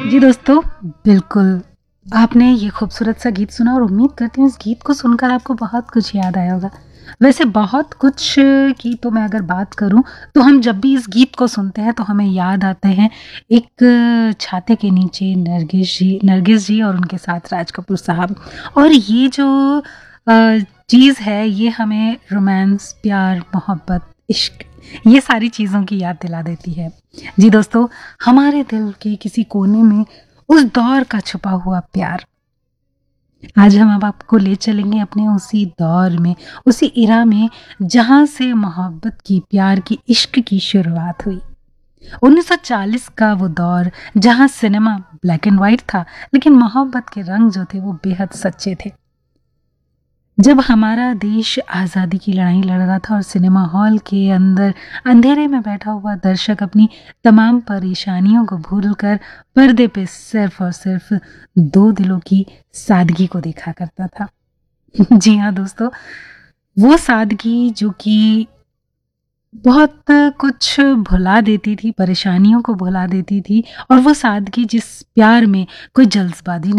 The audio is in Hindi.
जी दोस्तों, बिल्कुल, आपने ये खूबसूरत सा गीत सुना और उम्मीद करती हूँ इस गीत को सुनकर आपको बहुत कुछ याद आया होगा। वैसे बहुत कुछ की तो मैं अगर बात करूँ, तो हम जब भी इस गीत को सुनते हैं तो हमें याद आते हैं एक छाते के नीचे नरगिस जी और उनके साथ राज कपूर साहब। और ये जो चीज़ है ये हमें रोमांस, प्यार, मोहब्बत, इश्क ये सारी चीज़ों की याद दिला देती है। जी दोस्तों, हमारे दिल के किसी कोने में उस दौर का छुपा हुआ प्यार, आज हम अब आपको ले चलेंगे अपने उसी दौर में, उसी इरा में जहाँ से मोहब्बत की, प्यार की, इश्क की शुरुआत हुई। 1940 का वो दौर जहाँ सिनेमा ब्लैक एंड व्हाइट था, लेकिन मोहब्बत के रंग जो थे वो बेहद सच्चे थे। जब हमारा देश आज़ादी की लड़ाई लड़ रहा था और सिनेमा हॉल के अंदर अंधेरे में बैठा हुआ दर्शक अपनी तमाम परेशानियों को भूलकर पर्दे पे सिर्फ और सिर्फ दो दिलों की सादगी को देखा करता था। जी हाँ दोस्तों, वो सादगी जो कि बहुत कुछ भुला देती थी, परेशानियों को भुला देती थी, और वो सादगी जिस प्यार में कोई जल्दबाजी